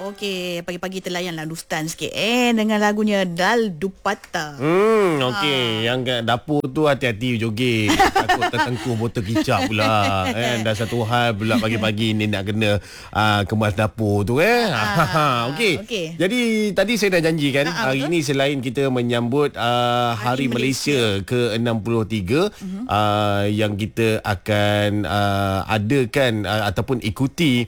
Okey, pagi-pagi terlayanlah Dustan sikit dengan lagunya Dal Dupata. Okey, yang kat dapur tu hati-hati joget. Takut tertengkuh botol kicap pula. Dah satu hal pula pagi-pagi ni nak kena kemas dapur tu Okey. Jadi tadi saya dah janji kan, hari ini selain kita menyambut Hari Malaysia ke-63 yang kita akan adakan ataupun ikuti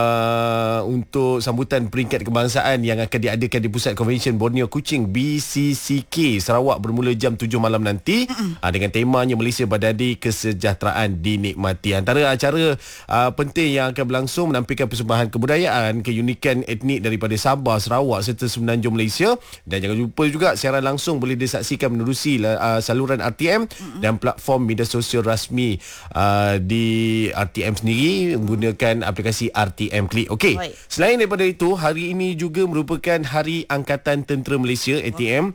untuk sambutan peringkat kebangsaan yang akan diadakan di Pusat Konvensyen Borneo Kuching BCCK Sarawak bermula jam 7 malam nanti dengan temanya Malaysia Badadi Kesejahteraan Dinikmati. Antara acara penting yang akan berlangsung menampilkan persembahan kebudayaan, keunikan etnik daripada Sabah, Sarawak serta Semenanjung Malaysia. Dan jangan lupa juga siaran langsung boleh disaksikan menerusi saluran RTM dan platform media sosial rasmi di RTM sendiri menggunakan aplikasi RTM Click. Okey. Selain daripada itu, hari ini juga merupakan Hari Angkatan Tentera Malaysia ATM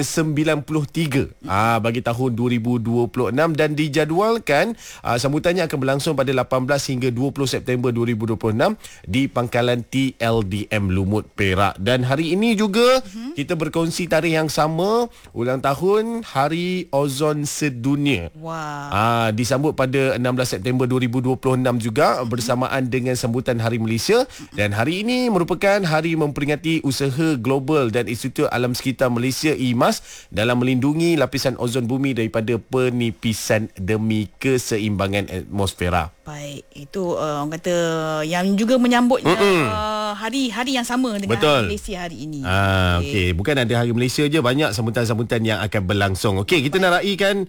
ke-93 bagi tahun 2026 dan dijadualkan sambutannya akan berlangsung pada 18 hingga 20 September 2026 di Pangkalan TLDM Lumut Perak. Dan hari ini juga kita berkongsi tarikh yang sama, ulang tahun Hari Ozon Sedunia. Disambut pada 16 September 2026 juga bersamaan dengan sambutan Hari Malaysia. Dan hari ini merupakan hari memperingati usaha global dan Institut Alam Sekitar Malaysia IMAS dalam melindungi lapisan ozon bumi daripada penipisan demi keseimbangan atmosfera. Baik, itu orang kata yang juga menyambutnya hari-hari yang sama dengan Hari Malaysia hari ini. Okey, bukan ada Hari Malaysia je, banyak sambutan-sambutan yang akan berlangsung. Okey, kita nak raikan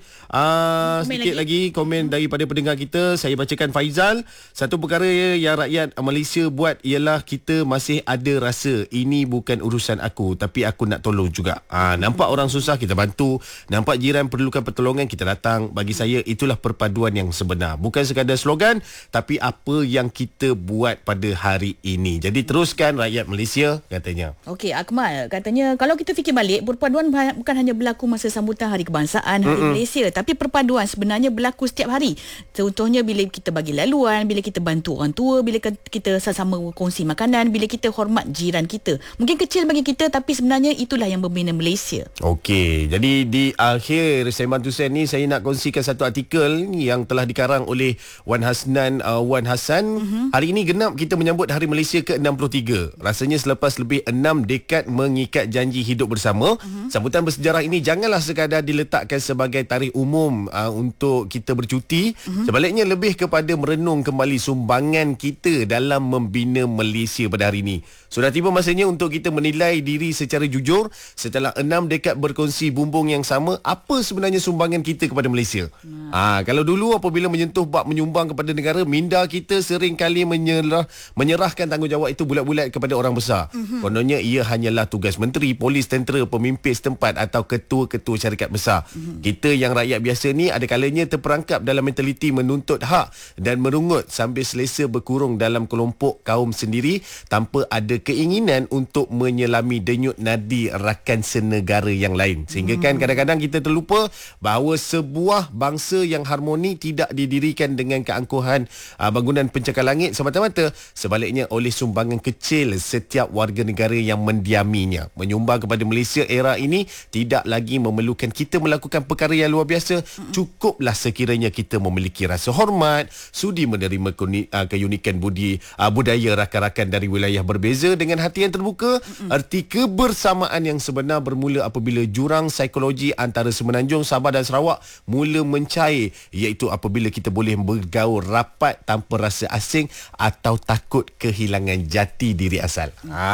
sedikit lagi komen daripada pendengar kita. Saya bacakan Faizal. Satu perkara yang rakyat Malaysia buat ialah kita masih ada rasa ini bukan urusan aku, tapi aku nak tolong juga. Nampak orang susah, kita bantu. Nampak jiran perlukan pertolongan, kita datang. Bagi saya itulah perpaduan yang sebenar. Bukan sekadar slogan, tapi apa yang kita buat pada hari ini. Jadi teruskan rakyat Malaysia, katanya. Okey, Akmal katanya kalau kita fikir balik, perpaduan bukan hanya berlaku masa sambutan Hari Kebangsaan, Hari Malaysia, tapi perpaduan sebenarnya berlaku setiap hari. Contohnya bila kita bagi laluan, bila kita bantu orang tua, bila kita sama-sama kongsi makanan, bila kita hormat jiran kita. Mungkin kecil bagi kita, tapi sebenarnya itulah yang membina Malaysia. Okey, jadi di akhir Sembang Tusen ni saya nak kongsikan satu artikel yang telah dikarang oleh Wan Hasnan Wan Hassan. Hari ini genap kita menyambut Hari Malaysia ke-63. Rasanya selepas lebih 6 dekad mengikat janji hidup bersama, sambutan bersejarah ini janganlah sekadar diletakkan sebagai tarikh umum untuk kita bercuti. Sebaliknya lebih kepada merenung kembali sumbangan kita dalam membina Malaysia pada hari ini. Sudah tiba masanya untuk kita menilai diri secara jujur. Setelah 6 dekad berkongsi bumbung yang sama, apa sebenarnya sumbangan kita kepada Malaysia? Kalau dulu apabila menyentuh bab menyumbang kepada negara, minda kita sering kali menyerahkan tanggungjawab itu bulat-bulat kepada orang besar. Kononnya ia hanyalah tugas menteri, polis, tentera, pemimpin setempat atau ketua-ketua syarikat besar. Kita yang rakyat biasa ni ada kalanya terperangkap dalam mentaliti menuntut hak dan merungut sambil selesa berkurung dalam kelompok kaum sendiri tanpa ada keinginan untuk menyelami denyut nadi rakan senegara yang lain. Sehingga kan kadang-kadang kita terlupa bahawa sebuah bangsa yang harmoni tidak didirikan dengan keangkuhan bangunan pencakar langit semata-mata, sebaliknya oleh sumbangan kecil setiap warga negara yang mendiaminya. Menyumbang kepada Malaysia era ini tidak lagi memerlukan kita melakukan perkara yang luar biasa. Cukuplah sekiranya kita memiliki rasa hormat, sudi menerima keunikan budaya rakan-rakan dari wilayah berbeza dengan hati yang terbuka. Arti kebersamaan yang sebenar bermula apabila jurang psikologi antara Semenanjung, Sabah dan Sarawak mula mencair, iaitu apabila kita boleh bergaul rapat tanpa rasa asing atau takut kehilangan jati diri asal.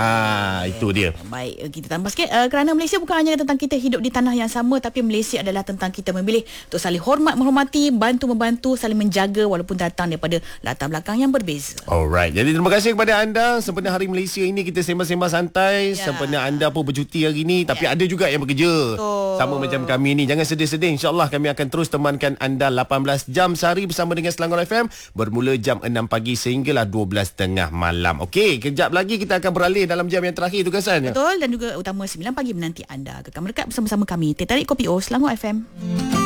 Itu dia. Baik, kita tambah sikit kerana Malaysia bukan hanya tentang kita hidup di tanah yang sama, tapi Malaysia adalah tentang kita memilih untuk saling hormat, menghormati, bantu-membantu, saling menjaga walaupun datang daripada latar belakang yang berbeza. Alright, jadi terima kasih kepada anda. Sempena Hari Malaysia ini kita sembang-sembang santai. Sempena anda pun bercuti hari ini, tapi ada juga yang bekerja. Sama macam kami ni. Jangan sedih-sedih. InsyaAllah kami akan terus temankan anda 18 jam sehari bersama dengan Selangor FM, bermula jam 6 pagi sehinggalah 12.30 malam. Okey, kejap lagi kita akan beralih dalam jam yang terakhir tugasannya. Betul, dan juga utama 9 pagi menanti anda. Kekal melekat bersama-sama kami. Teh Tarik Kopi O, Selangor FM.